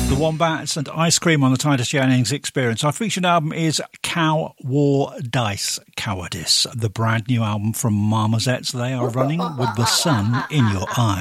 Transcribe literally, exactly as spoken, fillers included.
The Wombats and Ice Cream on the Titus Jennings Experience. Our featured album is Cow War Dice Cowardice, the brand new album from Marmozets. They are running with the sun in your eye.